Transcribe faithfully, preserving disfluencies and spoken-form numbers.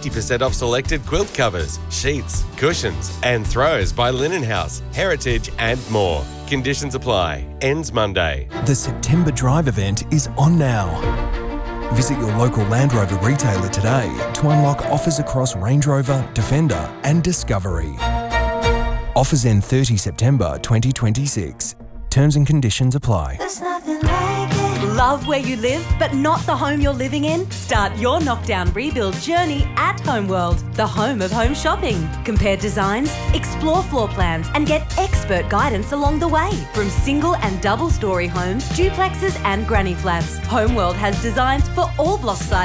fifty percent off selected quilt covers, sheets, cushions and throws by Linen House, Heritage and more. Conditions apply. Ends Monday. The September Drive event is on now. Visit your local Land Rover retailer today to unlock offers across Range Rover, Defender and Discovery. Offers end thirtieth September twenty twenty-six. Terms and conditions apply. There's nothing like it. Love where you live, but not the home you're living in? Start your knockdown rebuild journey at Homeworld, the home of home shopping. Compare designs, explore floor plans, and get expert guidance along the way. From single and double story homes, duplexes, and granny flats, Homeworld has designs for all block sizes.